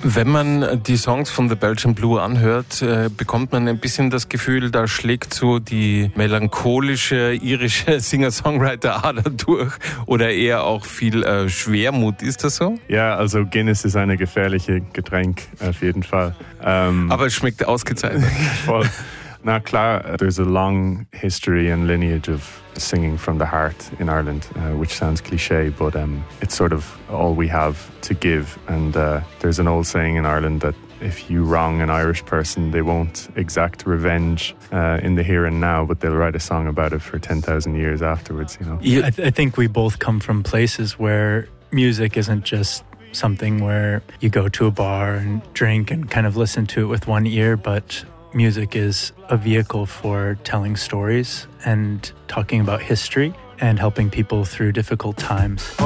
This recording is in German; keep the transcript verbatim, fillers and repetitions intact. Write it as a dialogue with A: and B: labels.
A: Wenn man die Songs von The Belgian Blue anhört, äh, bekommt man ein bisschen das Gefühl, da schlägt so die melancholische irische Singer-Songwriter-Ader durch oder eher auch viel äh, Schwermut. Ist das so?
B: Ja, also Guinness ist eine gefährliche Getränk, auf jeden Fall. Ähm,
A: Aber es schmeckt ausgezeichnet.
B: Voll. Na klar, there's a long history and lineage of singing from the heart in Ireland, uh, which sounds cliche, but um, it's sort of all we have to give. And uh, there's an old saying in Ireland that if you wrong an Irish person, they won't exact revenge uh, in the here and now, but they'll write a song about it for ten thousand years afterwards, you know.
C: Yeah, I, th- I think we both come from places where music isn't just something where you go to a bar and drink and kind of listen to it with one ear, but music is a vehicle for telling stories and talking about history and helping people through difficult times.